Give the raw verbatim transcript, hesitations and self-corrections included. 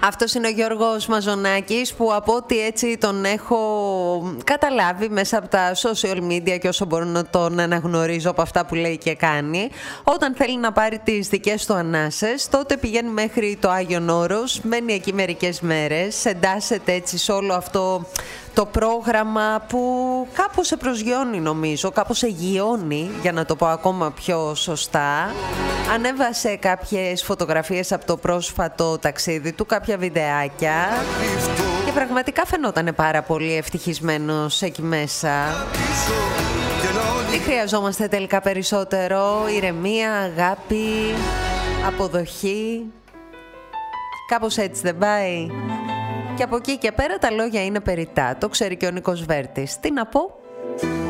Αυτός είναι ο Γιώργος Μαζονάκης, που από ό,τι έτσι τον έχω καταλάβει μέσα από τα social media και όσο μπορώ να τον αναγνωρίζω από αυτά που λέει και κάνει, όταν θέλει να πάρει τις δικές του ανάσες, τότε πηγαίνει μέχρι το Άγιον Όρος, μένει εκεί μερικές μέρες, εντάσσεται έτσι σε όλο αυτό το πρόγραμμα που κάπως σε προσγειώνει, νομίζω, κάπως εγγυώνει, για να το πω ακόμα πιο σωστά. Ανέβασε κάποιες φωτογραφίες από το πρόσφατο ταξίδι του, κάποια βιντεάκια, και πραγματικά φαινόταν πάρα πολύ ευτυχισμένος εκεί μέσα. Τι χρειαζόμαστε τελικά περισσότερο? Ηρεμία, αγάπη, αποδοχή. Κάπως έτσι δεν πάει? Και από εκεί και πέρα τα λόγια είναι περιττά. Το ξέρει και ο Νίκος Βέρτης. Τι να πω?